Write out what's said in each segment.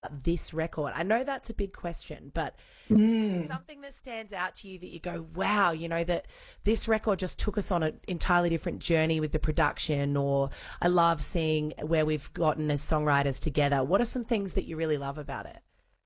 about this record? I know that's a big question, but is there something that stands out to you that you go, wow, you know, that this record just took us on an entirely different journey with the production, or I love seeing where we've gotten as songwriters together. What are some things that you really love about it?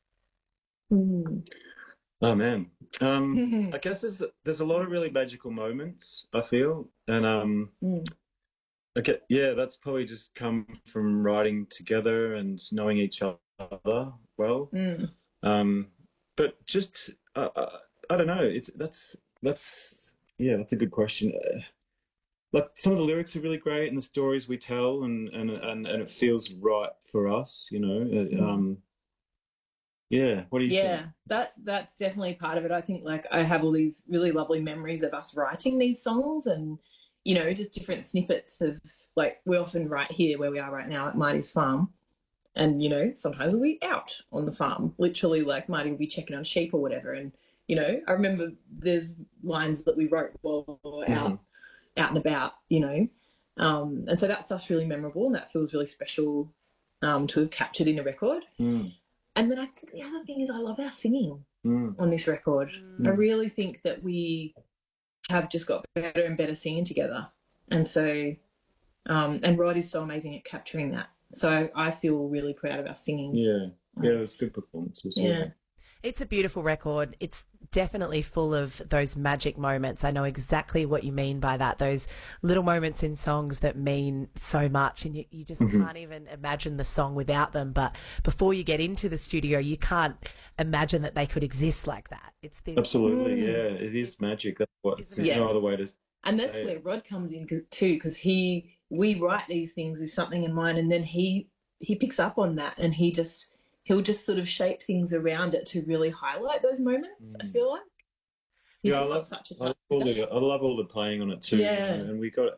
Oh man, I guess there's a lot of really magical moments, I feel, and okay, yeah, that's probably just come from writing together and knowing each other well. Um, but just I don't know. That's yeah, that's a good question. Like some of the lyrics are really great, and the stories we tell, and it feels right for us, you know. Yeah, what do you think? Yeah, that's definitely part of it. I think like I have all these really lovely memories of us writing these songs, and you know, just different snippets of, like, we often write here where we are right now at Marty's farm, and you know, sometimes we'll be out on the farm, literally, like Marty will be checking on sheep or whatever, and you know, I remember there's lines that we wrote while we were out and about, you know, and so that stuff's really memorable, and that feels really special to have captured in a record. And then I think the other thing is I love our singing on this record. I really think that we have just got better and better singing together. And so, and Rod is so amazing at capturing that. So I feel really proud of our singing. Yeah, yeah, that's good performances. Yeah. It's a beautiful record. It's definitely full of those magic moments. I know exactly what you mean by that, those little moments in songs that mean so much, and you just can't even imagine the song without them. But before you get into the studio, you can't imagine that they could exist like that. It's this. Absolutely, yeah, it is magic. That's what, there's no other way to And say that's it. where Rod comes in too, because we write these things with something in mind, and then he picks up on that, and he'll just sort of shape things around it to really highlight those moments. I feel like Yeah, I love all the playing on it too. Yeah. And we got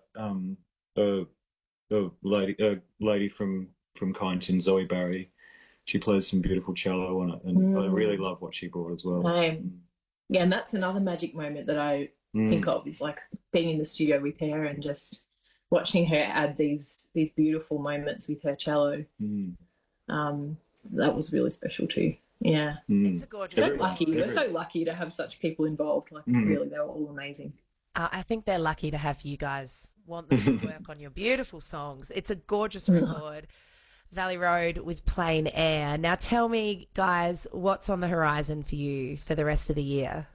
a lady from Kyneton, Zoe Barry. She plays some beautiful cello on it, and I really love what she brought as well. Yeah, and that's another magic moment that I think of, is like being in the studio with her and just watching her add these beautiful moments with her cello. That was really special too. Yeah. It's a gorgeous record. We're so lucky to have such people involved. Like, really, they were all amazing. I think they're lucky to have you guys want them to work on your beautiful songs. It's a gorgeous record. Valley Road with Plain Air. Now tell me, guys, what's on the horizon for you for the rest of the year?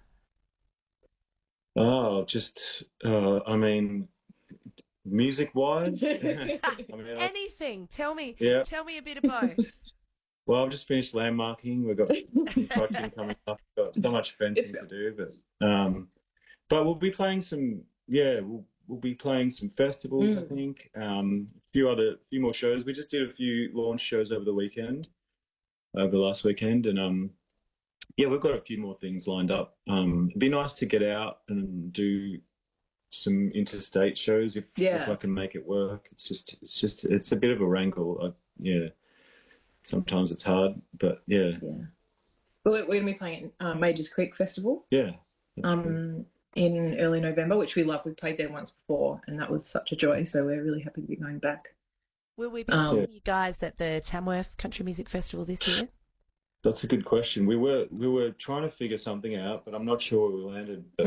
Oh, just I mean, music-wise, Anything. Tell me a bit of both. Well, I've just finished landmarking. We've got some coaching coming up. Got so much fencing to do, but we'll be playing some. Yeah, we'll be playing some festivals. I think a few more shows. We just did a few launch shows over the last weekend, and yeah, we've got a few more things lined up. It'd be nice to get out and do some interstate shows if I can make it work. It's a bit of a wrangle. Yeah. Sometimes it's hard, but yeah. We're going to be playing at Majors Creek Festival. Yeah. In early November, which we love. We played there once before, and that was such a joy. So we're really happy to be going back. Will we be seeing you guys at the Tamworth Country Music Festival this year? That's a good question. We were trying to figure something out, but I'm not sure where we landed. But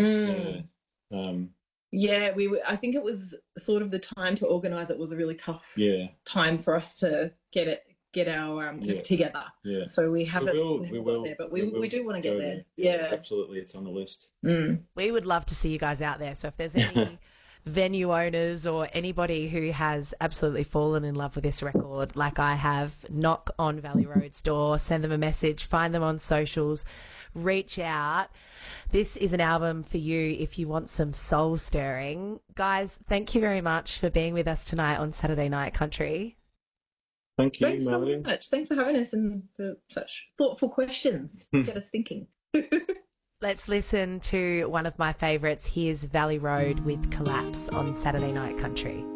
I think it was sort of the time to organise it was a really tough time for us to get our together. Yeah. So we haven't got there, but we do want to get there. Yeah. Absolutely, it's on the list. We would love to see you guys out there. So if there's any venue owners or anybody who has absolutely fallen in love with this record, like I have, knock on Valley Road's door, send them a message, find them on socials, reach out. This is an album for you if you want some soul stirring. Guys, thank you very much for being with us tonight on Saturday Night Country. Thank you, Thanks Melody. so much. Thanks for having us and for such thoughtful questions. Get us thinking. Let's listen to one of my favourites. Here's Valley Road with Collapse on Saturday Night Country.